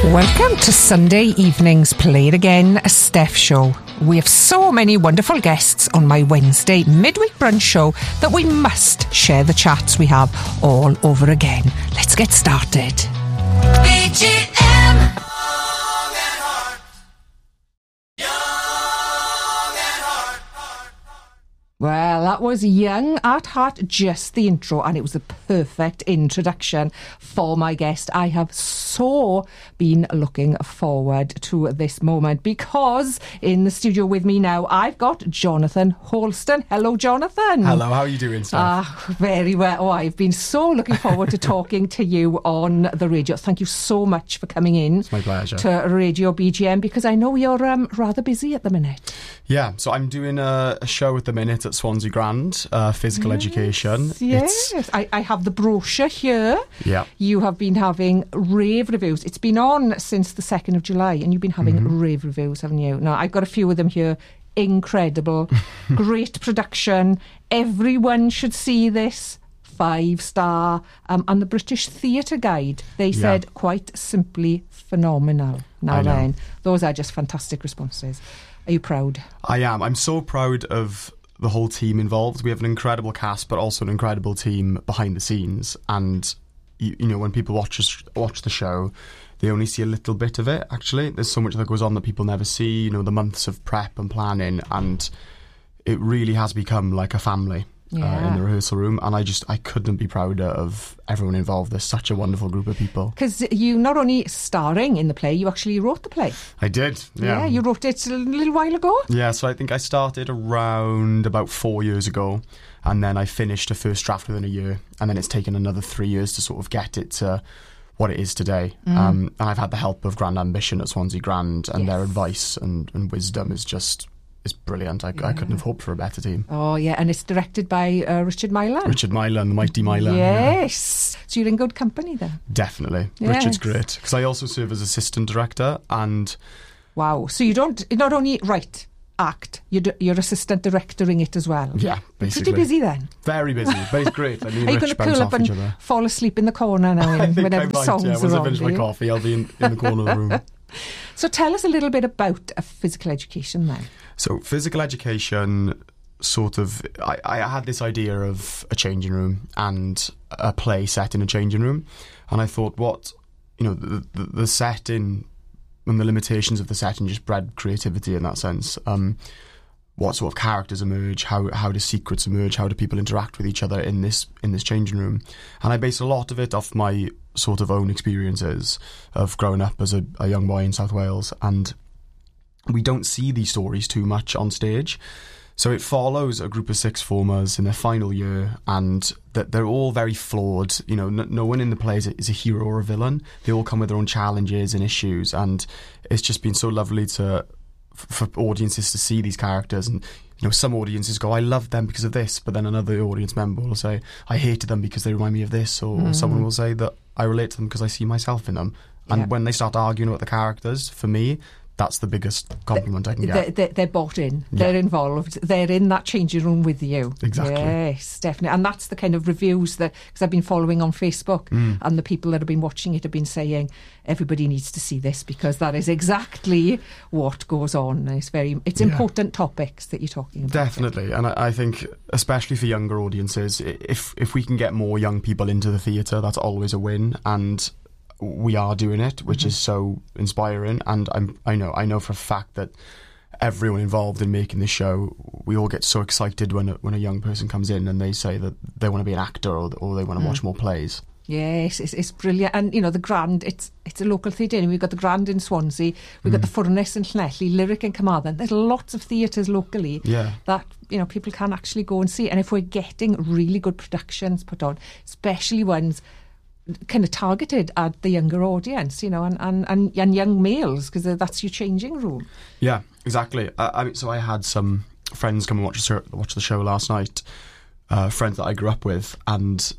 Welcome to Sunday evening's Play It Again, a Steph show. We have so many wonderful guests on my Wednesday midweek brunch show that we must share the chats we have all over again. Let's get started. BGM. Well, that was Young at Heart, just the intro, and it was the perfect introduction for my guest. I have so been looking forward to this moment because in the studio with me now, I've got Jonathan Holston. Hello, Jonathan. Hello, how are you doing, Steph? Very well. Oh, I've been so looking forward to talking to you on the radio. Thank you so much for coming in. It's my pleasure. To Radio BGM, because I know you're rather busy at the minute. Yeah, so I'm doing a show at the minute at Swansea Grand, physical education. Yes, I have the brochure here. Yeah. You have been having rave reviews. It's been on since the 2nd of July, and you've been having rave reviews, haven't you? Now, I've got a few of them here. Incredible. Great production. Everyone should see this. 5-star. And the British Theatre Guide, they said quite simply phenomenal. Now then, those are just fantastic responses. Are you proud? I am. I'm so proud of the whole team involved. We have an incredible cast, but also an incredible team behind the scenes. And you know, when people watch the show, they only see a little bit of it. Actually, there's so much that goes on that people never see. You know, the months of prep and planning, and it really has become like a family. In the rehearsal room, and I couldn't be prouder of everyone involved. There's such a wonderful group of people. Because you not only starring in the play, you actually wrote the play. I did, yeah. You wrote it a little while ago. Yeah, so I think I started around about 4 years ago, and then I finished a first draft within a year, and then it's taken another 3 years to sort of get it to what it is today. And I've had the help of Grand Ambition at Swansea Grand, and their advice and wisdom is just... It's brilliant. I couldn't have hoped for a better team. Oh, yeah, and it's directed by Richard Mylan. Richard Mylan, the mighty Mylan. Yes. Yeah. So you're in good company then? Definitely. Yes. Richard's great. Because I also serve as assistant director and... Wow. So you don't not only act, you're assistant directoring it as well. Yeah, basically. Pretty busy then? Very busy, but it's great. I mean, are you going to pull up and fall asleep in the corner now whenever the songs are on? Once I finish my coffee, I'll be in the corner of the room. So tell us a little bit about physical education then. So physical education, sort of, I had this idea of a changing room and a play set in a changing room, and I thought, the setting and the limitations of the setting just bred creativity in that sense. What sort of characters emerge? How do secrets emerge? How do people interact with each other in this changing room? And I base a lot of it off my sort of own experiences of growing up as a young boy in South Wales, and we don't see these stories too much on stage. So it follows a group of sixth formers in their final year, and that they're all very flawed. You know, no one in the play is a hero or a villain. They all come with their own challenges and issues, and it's just been so lovely for audiences to see these characters. And you know, some audiences go, I love them because of this, but then another audience member will say, I hated them because they remind me of this, or someone will say that I relate to them because I see myself in them. And when they start arguing about the characters, for me, that's the biggest compliment I can get. They're bought in. Yeah. They're involved. They're in that changing room with you. Exactly. Yes, definitely. And that's the kind of reviews that, because I've been following on Facebook, and the people that have been watching it have been saying, everybody needs to see this because that is exactly what goes on. It's important topics that you're talking about. Definitely. And I think, especially for younger audiences, if we can get more young people into the theatre, that's always a win. And we are doing it, which is so inspiring, and I know for a fact that everyone involved in making this show, we all get so excited when a young person comes in and they say that they want to be an actor or they want to watch more plays. Yes, it's brilliant. And you know, the Grand, it's a local theatre, and we've got the Grand in Swansea, we've got the Furness in Llanelli, Lyric in Carmarthen. There's lots of theatres locally that, you know, people can actually go and see. And if we're getting really good productions put on, especially ones kind of targeted at the younger audience, you know, and young males, because that's your changing room. Yeah, exactly. So I had some friends come and watch the show last night, friends that I grew up with, and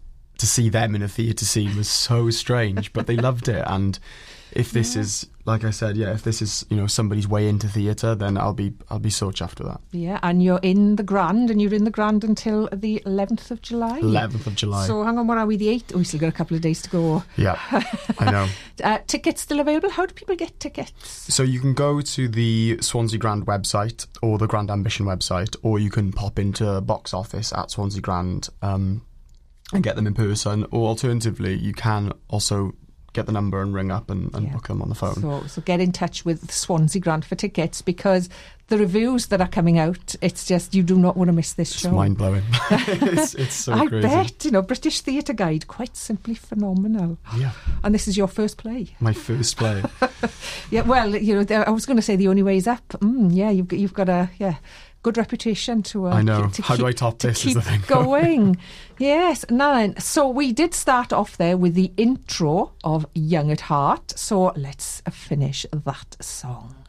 to see them in a theatre scene was so strange, but they loved it. And if this is, like I said, if this is, somebody's way into theatre, then I'll be so chuffed with that. Yeah, and you're in the Grand, and you're in the Grand until the 11th of July. 11th of July. So hang on, what are we, the 8th? We still got a couple of days to go. Yeah, I know. Tickets still available? How do people get tickets? So you can go to the Swansea Grand website or the Grand Ambition website, or you can pop into box office at Swansea Grand and get them in person, or alternatively, you can also get the number and ring up and book them on the phone. So get in touch with Swansea Grand for tickets, because the reviews that are coming out, it's just, you do not want to miss this show. It's mind-blowing. it's so I crazy. bet, British Theatre Guide, quite simply phenomenal. Yeah. And this is your first play. My first play. Yeah, well, I was going to say the only way is up. You've got a good reputation to I know. To How do I top this? Keep is the thing. going. Yes, Nine. So we did start off there with the intro of Young at Heart. So let's finish that song.